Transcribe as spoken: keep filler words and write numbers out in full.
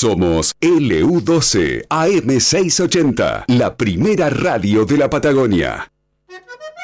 Somos L U doce A M seiscientos ochenta, la primera radio de la Patagonia.